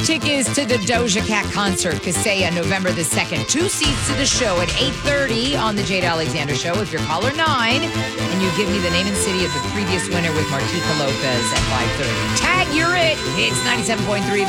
tickets to the Doja Cat concert, Kaseya, November the 2nd. 2 seats to the show at 8:30 on the Jade Alexander Show. If you're caller 9 and you give me the name and city of the previous winner with Martika Lopez at 5:30. Tag, you're it. It's 97.3